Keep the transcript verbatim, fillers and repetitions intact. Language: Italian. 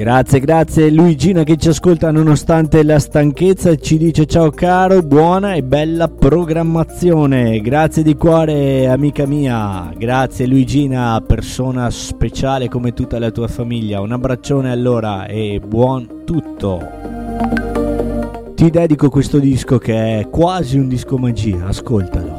Grazie, grazie Luigina che ci ascolta nonostante la stanchezza e ci dice ciao caro, buona e bella programmazione. Grazie di cuore amica mia, grazie Luigina, persona speciale come tutta la tua famiglia. Un abbraccione allora e buon tutto. Ti dedico questo disco che è quasi un disco magia, ascoltalo.